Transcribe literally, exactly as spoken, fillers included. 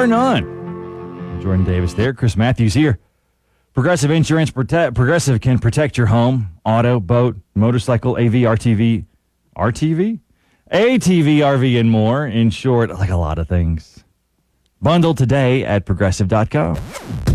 bar none. Jordan Davis there. Chris Matthews here. Progressive Insurance protect. Progressive can protect your home, auto, boat, motorcycle, A V, R T V, R T V, A T V, R V, and more. In short, like a lot of things. Bundle today at progressive dot com.